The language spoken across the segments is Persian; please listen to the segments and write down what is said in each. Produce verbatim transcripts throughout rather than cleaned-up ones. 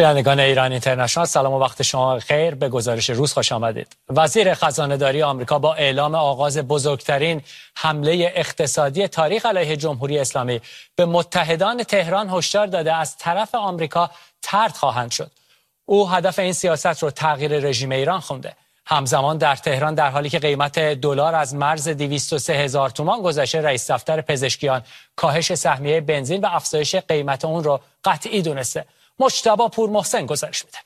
بینندگان ایران اینترنشنال، سلام و وقت شما خیر. به گزارش روز خوش آمدید. وزیر خزانه‌داری آمریکا با اعلام آغاز بزرگترین حمله اقتصادی تاریخ علیه جمهوری اسلامی به متحدان تهران هشدار داده از طرف آمریکا طرد خواهند شد. او هدف این سیاست رو تغییر رژیم ایران خونده. همزمان در تهران در حالی که قیمت دلار از مرز دویست و سه هزار تومان گذشته، رئیس دفتر پزشکیان کاهش سهمیه بنزین و افزایش قیمت اون رو قطعی دونسته. مجتبی پور محسن گزارش میده.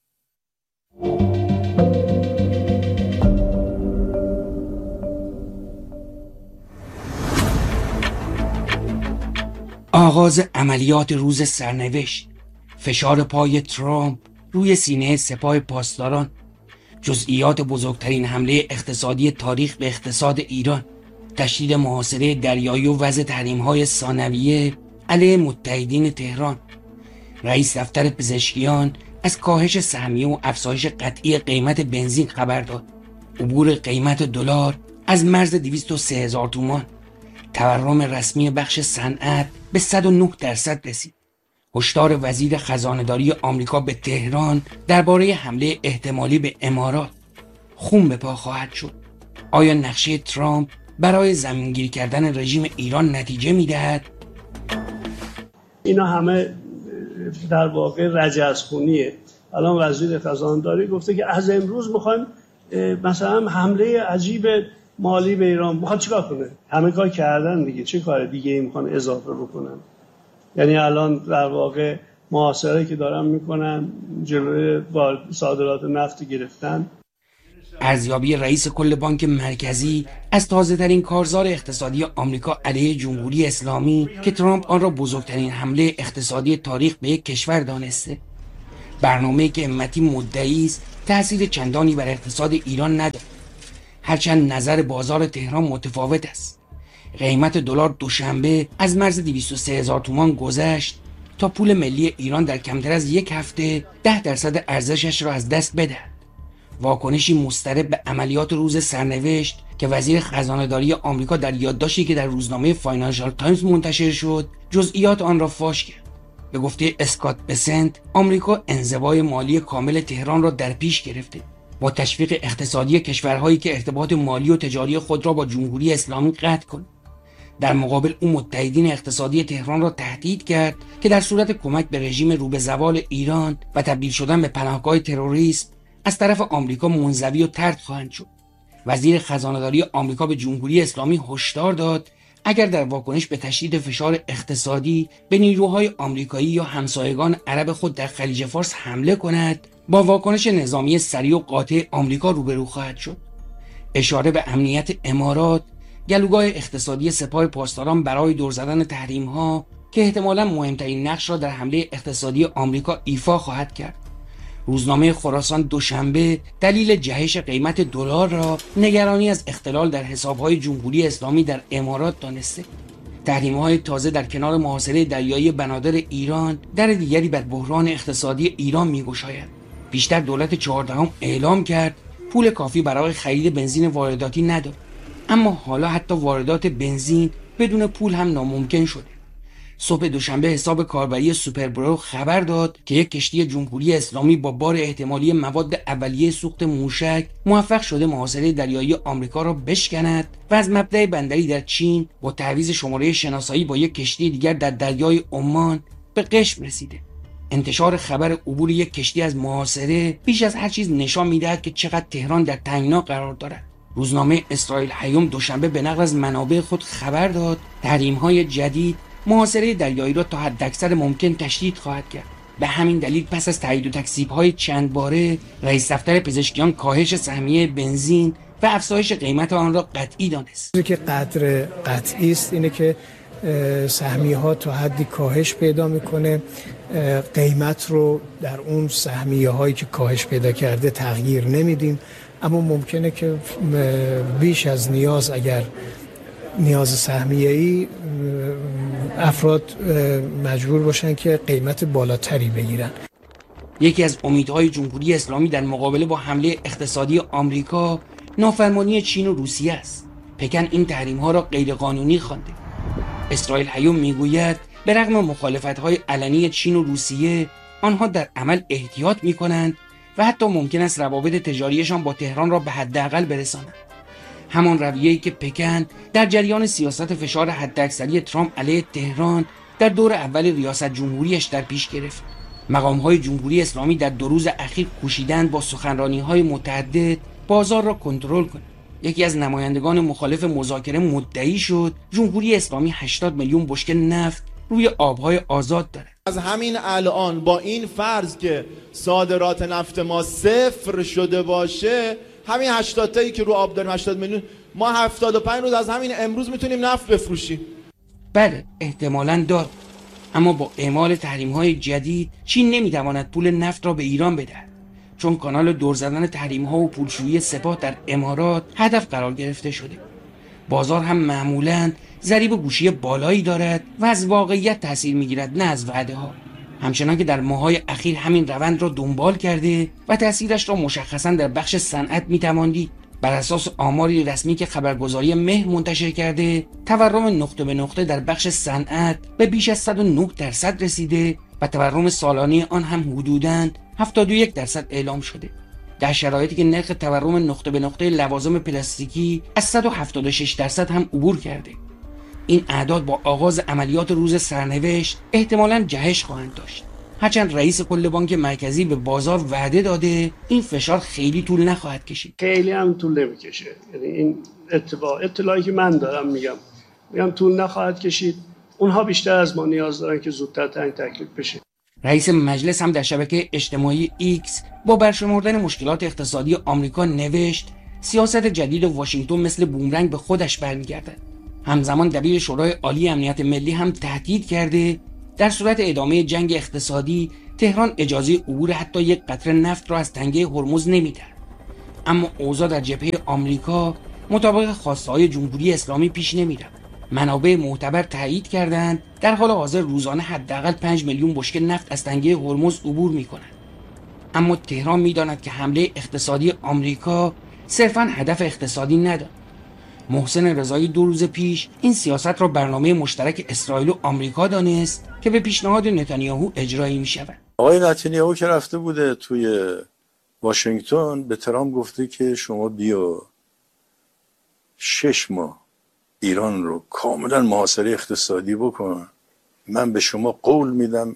آغاز عملیات روز سرنوشت، فشار پای ترامپ روی سینه سپاه پاسداران، جزئیات بزرگترین حمله اقتصادی تاریخ به اقتصاد ایران، تشدید محاصره دریایی و وضع تحریم‌های ثانویه علیه متحدین تهران، رئیس دفتر پزشکیان از کاهش سهمیه و افزایش قطعی قیمت بنزین خبر داد، عبور قیمت دلار از مرز دویست و سه هزار تومان، تورم رسمی بخش صنعت به صد و نه درصد رسید. هشدار وزیر خزانه‌داری آمریکا به تهران درباره حمله احتمالی به امارات. خون به پا خواهد شد. آیا نقشه ترامپ برای زمینگیری کردن رژیم ایران نتیجه میدهد؟ اینا همه در واقع رجزخونیه. الان وزیر خزانه‌داری گفته که از امروز میخوایم مثلا حمله عجیب مالی به ایران. میخواد چیکار کنه؟ همه کار کردن دیگه، چه کار دیگه ای میخوان اضافه بکنن؟ یعنی الان در واقع محاصره که دارن میکنن، جلوی صادرات نفت گرفتن. ارزیابی رئیس کل بانک مرکزی از تازه ترین کارزار اقتصادی آمریکا علیه جمهوری اسلامی که ترامپ آن را بزرگترین حمله اقتصادی تاریخ به یک کشور دانسته. برنامه‌ای که امتی مدعی است تأثیر چندانی بر اقتصاد ایران ندارد، هرچند نظر بازار تهران متفاوت است. قیمت دلار دوشنبه از مرز دویست و سه هزار تومان گذشت تا پول ملی ایران در کمتر از یک هفته ده درصد ارزشش را از دست بدهد. واکنشی مضطرب به عملیات روز سرنوشت که وزیر خزانه‌داری آمریکا در یادداشتی که در روزنامه فاینانشال تایمز منتشر شد جزئیات آن را فاش کرد. به گفته اسکات بسنت، آمریکا انزوای مالی کامل تهران را در پیش گرفته، با تشویق اقتصادی کشورهایی که ارتباط مالی و تجاری خود را با جمهوری اسلامی قطع کند. در مقابل او متحدین اقتصادی تهران را تهدید کرد که در صورت کمک به رژیم رو به زوال ایران و تبدیل شدن به پناهگاه تروریست از طرف آمریکا منزوی و طرد خواهند شد. وزیر خزانه‌داری آمریکا به جمهوری اسلامی هشدار داد اگر در واکنش به تشدید فشار اقتصادی به نیروهای آمریکایی یا همسایگان عرب خود در خلیج فارس حمله کند، با واکنش نظامی سریع و قاطع آمریکا روبرو خواهد شد. اشاره به امنیت امارات، گلوگاه اقتصادی سپاه پاسداران برای دور زدن تحریم‌ها که احتمالاً مهمترین نقش را در حمله اقتصادی آمریکا ایفا خواهد کرد. روزنامه خراسان دوشنبه دلیل جهش قیمت دلار را نگرانی از اختلال در حساب‌های جمهوری اسلامی در امارات دانسته. تحریم‌های تازه در کنار محاصره دریایی بنادر ایران در دیگری بر بحران اقتصادی ایران می‌گشاید. بیشتر دولت چهاردهم اعلام کرد پول کافی برای خرید بنزین وارداتی ندارد، اما حالا حتی واردات بنزین بدون پول هم ناممکن شده. صبح دوشنبه حساب کاربری سوپربرو خبر داد که یک کشتی جمهوری اسلامی با بار احتمالی مواد اولیه سوخت موشک موفق شده محاصره دریایی آمریکا را بشکند و از مبدأ بندری در چین با تعویض شماره شناسایی با یک کشتی دیگر در دریای عمان به قشم رسیده. انتشار خبر عبور یک کشتی از محاصره بیش از هر چیز نشان می‌دهد که چقدر تهران در تنگنا قرار دارد. روزنامه اسرائیل هیوم دوشنبه به نقل از منابع خود خبر داد تحریم‌های جدید محاصره دریایی را تا حداکثر ممکن تشدید خواهد کرد. به همین دلیل پس از تایید و تکذیب‌های چند باره، رئیس دفتر پزشکیان کاهش سهمیه بنزین و افزایش قیمت آن را قطعی دانست. چیزی که قدر قطعی است اینه که سهمیه ها تا حدی کاهش پیدا میکنه، قیمت رو در اون سهمیه هایی که کاهش پیدا کرده تغییر نمیدیم، اما ممکنه که بیش از نیاز، اگر نیاز سهمیه‌ای، افراد مجبور باشن که قیمت بالاتری بگیرن. یکی از امیدهای جمهوری اسلامی در مقابله با حمله اقتصادی آمریکا نافرمانی چین و روسیه است. پکن این تحریم‌ها را غیرقانونی خوانده. اسرائیل هیوم میگوید به رغم مخالفت‌های علنی چین و روسیه، آنها در عمل احتیاط می‌کنند و حتی ممکن است روابط تجاریشان با تهران را به حداقل برسانند. همان رویه‌ای که پکن در جریان سیاست فشار حداکثری ترامپ علیه تهران در دور اول ریاست جمهوریش در پیش گرفت. مقام‌های جمهوری اسلامی در دو روز اخیر کوشیدند با سخنرانی‌های متعدد بازار را کنترل کنند. یکی از نمایندگان مخالف مذاکره مدعی شد جمهوری اسلامی هشتاد میلیون بشکه نفت روی آبهای آزاد دارد. از همین الان با این فرض که صادرات نفت ما صفر شده باشه، همین هشتاد تایی که رو آب داریم، هشتاد میلیون، ما هفتاد و پنج روز از همین امروز میتونیم نفت بفروشیم. بله احتمالاً دار، اما با اعمال تحریم‌های جدید چین نمیتواند پول نفت را به ایران بدهد، چون کانال دور زدن تحریم‌ها و پولشویی سپاه در امارات هدف قرار گرفته شده. بازار هم معمولاً ضریب گوشی بالایی دارد و از واقعیت تاثیر میگیرد نه از وعده ها. همچنان که در ماه‌های اخیر همین روند را دنبال کرده و تاثیرش را مشخصاً در بخش صنعت میتوان دید. بر اساس آماری رسمی که خبرگزاری مه منتشر کرده، تورم نقطه به نقطه در بخش صنعت به بیش از صد و نه درصد رسیده و تورم سالانه آن هم حدوداً هفتاد و یک درصد اعلام شده. در شرایطی که نرخ تورم نقطه به نقطه لوازم پلاستیکی از صد و هفتاد و شش درصد هم عبور کرده. این اعداد با آغاز عملیات روز سرنوشت احتمالاً جهش خواهند داشت. هرچند رئیس کل بانک مرکزی به بازار وعده داده این فشار خیلی طول نخواهد کشید. خیلی هم طول نمیکشه. یعنی این اطلاع اطلاعی که من دارم میگم میگم طول نخواهد کشید. اونها بیشتر از ما نیاز دارن که زودتر تعیین تکلیف بشه. رئیس مجلس هم در شبکه اجتماعی ایکس با برشمردن مشکلات اقتصادی آمریکا نوشت سیاست جدید واشنگتن مثل بومرنگ به خودش برمیگردد. همزمان دبیر شورای عالی امنیت ملی هم تهدید کرده در صورت ادامه جنگ اقتصادی تهران اجازه عبور حتی یک قطره نفت را از تنگه هرمز نمیدهد. اما اوضاع در جبهه آمریکا مطابق خواسته‌های جمهوری اسلامی پیش نمیرود. منابع معتبر تایید کردند در حال حاضر روزانه حداقل پنج میلیون بشکه نفت از تنگه هرمز عبور می‌کنند. اما تهران می‌داند که حمله اقتصادی آمریکا صرفاً هدف اقتصادی ندارد. محسن رضایی دو روز پیش این سیاست را برنامه مشترک اسرائیل و آمریکا دانست که به پیشنهاد نتانیاهو اجرایی می‌شود. آقای نتانیاهو که رفته بوده توی واشنگتن به ترامپ گفته که شما بیا شش ماه ایران رو کاملا محاصره اقتصادی بکن، من به شما قول میدم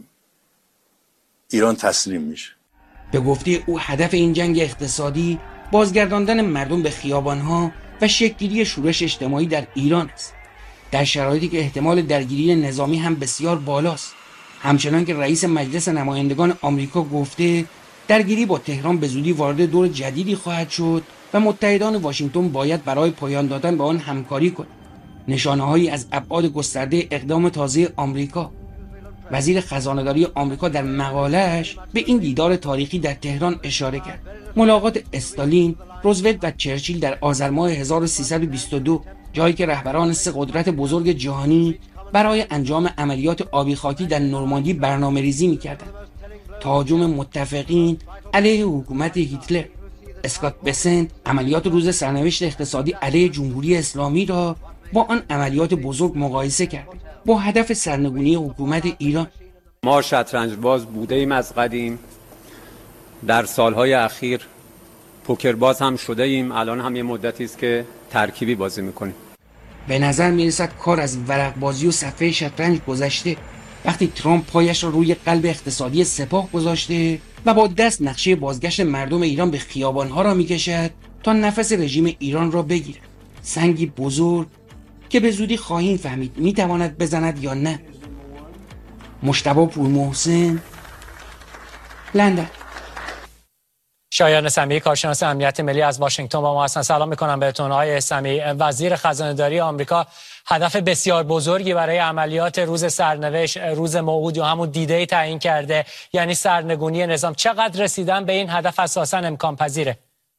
ایران تسلیم میشه. به گفته او هدف این جنگ اقتصادی بازگرداندن مردم به خیابانها و شکل‌گیری شورش اجتماعی در ایران است، در شرایطی که احتمال درگیری نظامی هم بسیار بالاست. همچنان که رئیس مجلس نمایندگان آمریکا گفته درگیری با تهران به زودی وارد دور جدیدی خواهد شد و متحدان واشنگتن باید برای پایان دادن به آن همکاری کنند. نشانه‌هایی از ابعاد گسترده اقدام تازه آمریکا. وزیر خزانه‌داری آمریکا در مقاله‌اش به این دیدار تاریخی در تهران اشاره کرد. ملاقات استالین، روزولت و چرچیل در آذر ماه هزار و سیصد و بیست و دو، جایی که رهبران سه قدرت بزرگ جهانی برای انجام عملیات آبی خاکی در نورماندی برنامه‌ریزی می‌کردند. تهاجم متفقین علیه حکومت هیتلر. اسکات بسنت عملیات روز سرنوشت اقتصادی علیه جمهوری اسلامی را با آن عملیات بزرگ مقایسه کرد با هدف سرنگونی حکومت ایران. ما شطرنج باز بوده ایم از قدیم، در سالهای اخیر پوکر باز هم شده ایم، الان هم یه مدتی است که ترکیبی بازی میکنیم. به نظر میرسد کار از ورق بازی و صفحه شطرنج گذشته وقتی ترامپ پایش را روی قلب اقتصادی سپاه گذاشته و با دست نقشه بازگشت مردم ایران به خیابانها را میکشد تا نفس رژیم ایران را بگیرد. سنگی بزرگ که به زودی خواهیم فهمید میتواند بزند یا نه. مجتبی پورمحسن، لندن. شایان سمیعی کارشناس امنیت ملی از واشنگتن با ما هستند. سلام میکنم بهتون آقای سمیعی. وزیر خزانه‌داری آمریکا هدف بسیار بزرگی برای عملیات روز سرنوشت، روز موعود یا همون دیدی تعیین کرده، یعنی سرنگونی نظام. چقدر رسیدن به این هدف اساساً امکان پذیره؟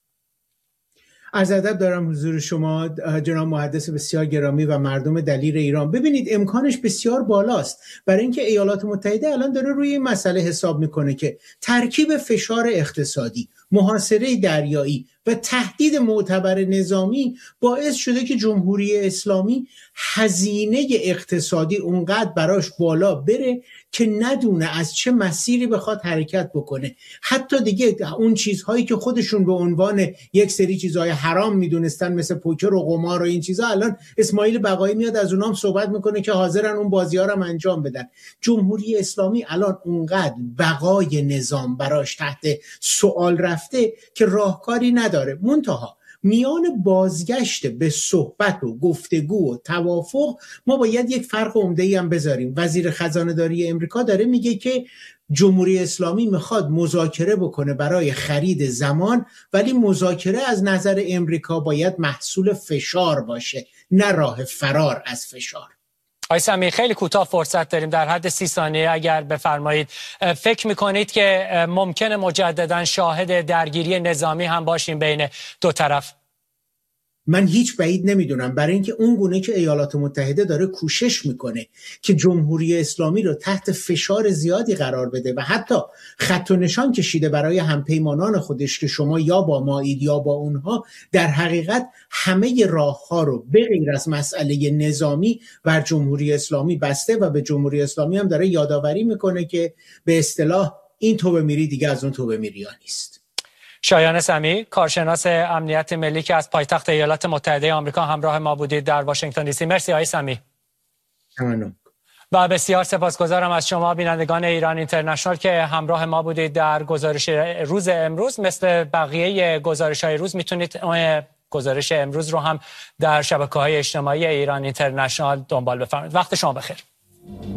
عرض ادب دارم حضور شما جناب محدث بسیار گرامی و مردم دلیر ایران. ببینید امکانش بسیار بالاست، برای اینکه ایالات متحده الان داره روی این مسئله حساب میکنه که ترکیب فشار اقتصادی، محاصره دریایی و تهدید معتبر نظامی باعث شده که جمهوری اسلامی هزینه اقتصادی اونقدر براش بالا بره که ندونه از چه مسیری بخواد حرکت بکنه. حتی دیگه اون چیزهایی که خودشون به عنوان یک سری چیزهای حرام میدونستن مثل پوکر و قمار و این چیزها، الان اسماعیل بقایی میاد از اونام صحبت میکنه که حاضرن اون بازی‌ها رو انجام بدن. جمهوری اسلامی الان اونقدر بقای نظام براش تحت سوال رفته که راهکاری نداره. منتها میان بازگشت به صحبت و گفتگو و توافق ما باید یک فرق عمده‌ای هم بذاریم. وزیر خزانه داری امریکا داره میگه که جمهوری اسلامی میخواد مذاکره بکنه برای خرید زمان، ولی مذاکره از نظر امریکا باید محصول فشار باشه، نه راه فرار از فشار. آقای سمیع خیلی کوتاه فرصت داریم، در حد سی ثانیه اگر بفرمایید. فکر میکنید که ممکنه مجددا شاهد درگیری نظامی هم باشیم بین دو طرف؟ من هیچ بعید نمیدونم، برای اینکه اون گونه که ایالات متحده داره کوشش میکنه که جمهوری اسلامی رو تحت فشار زیادی قرار بده و حتی خط و نشان کشیده برای همپیمانان خودش که شما یا با مایید یا با اونها، در حقیقت همه راهها رو به غیر از مسئله نظامی بر جمهوری اسلامی بسته و به جمهوری اسلامی هم داره یادآوری میکنه که به اصطلاح این توبه میری دیگه از اون توبه میری ها نیست. شایان سمیع، کارشناس امنیت ملی که از پایتخت ایالات متحده آمریکا همراه ما بودید در واشنگتن دی سی. مرسی آقای سمیع. ممنون. و بسیار سپاسگزارم از شما بینندگان ایران اینترنشنال که همراه ما بودید در گزارش روز امروز. مثل بقیه گزارش‌های روز میتونید گزارش امروز رو هم در شبکه‌های اجتماعی ایران اینترنشنال دنبال بفرمایید. وقت شما بخیر.